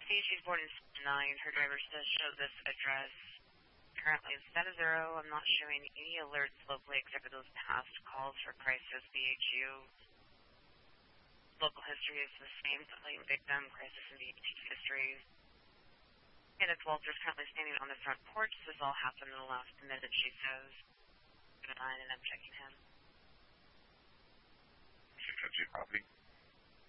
She's born in 9. Her driver does show this address. Currently it's status 0. I'm not showing any alerts locally except for those past calls for crisis BHU. Local history is the same. Complaint victim, crisis and BHU history. Kenneth Walters currently standing on the front porch. This all happened in the last minute, she says. 9, and I'm checking him. She copy.